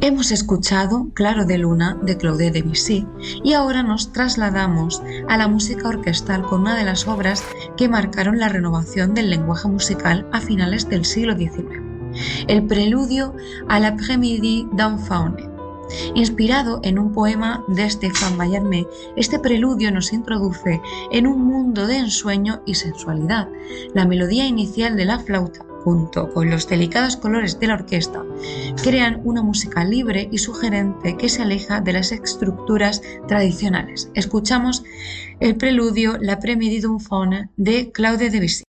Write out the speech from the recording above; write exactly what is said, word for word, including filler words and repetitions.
Hemos escuchado Claro de Luna de Claude Debussy y ahora nos trasladamos a la música orquestal con una de las obras que marcaron la renovación del lenguaje musical a finales del siglo diecinueve, el preludio a l'Après-midi d'un Faune. Inspirado en un poema de Stéphane Mallarmé, este preludio nos introduce en un mundo de ensueño y sensualidad. La melodía inicial de la flauta, junto con los delicados colores de la orquesta, crean una música libre y sugerente que se aleja de las estructuras tradicionales. Escuchamos el preludio L'Après-midi d'un Faune de Claude Debussy.